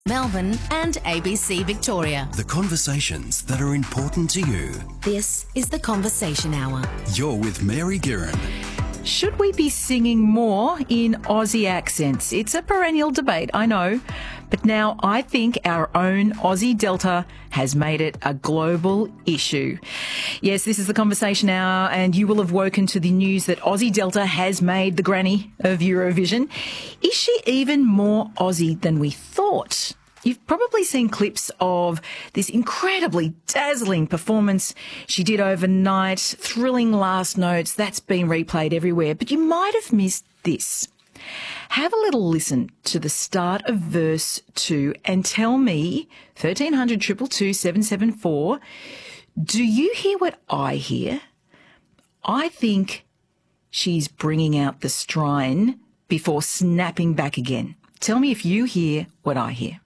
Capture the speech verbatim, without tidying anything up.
Melbourne and A B C Victoria. The conversations that are important to you. This is The Conversation Hour. You're with Mary Guerin. Should we be singing more in Aussie accents? It's a perennial debate, I know. But now I think our own Aussie Delta has made it a global issue. Yes, this is The Conversation Hour, and you will have woken to the news that Aussie Delta has made the granny of Eurovision. Is she even more Aussie than we thought? You've probably seen clips of this incredibly dazzling performance she did overnight, thrilling last notes, that's been replayed everywhere. But you might have missed this. Have a little listen to the start of verse two and tell me, thirteen hundred, two two two, seven seven four, do you hear what I hear? I think she's bringing out the strine before snapping back again. Tell me if you hear what I hear.